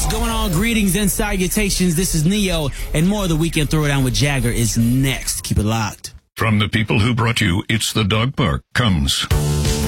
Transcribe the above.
Going on? Greetings and salutations. This is Neo, and more of the Weekend Throwdown with Jagger is next. Keep it locked. From the people who brought you It's the Dog Park comes